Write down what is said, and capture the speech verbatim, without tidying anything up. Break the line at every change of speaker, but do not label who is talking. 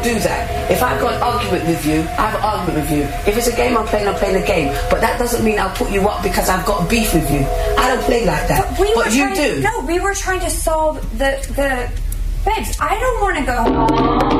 don't do that. If I've got an argument with you, I have an argument with you. If it's a game I'm playing, I'm playing a game. But that doesn't mean I'll put you up because I've got a beef with you. I don't play like that.
But, we
but
were
you
trying,
do.
No, we were trying to solve the the. Babes, I don't want to go.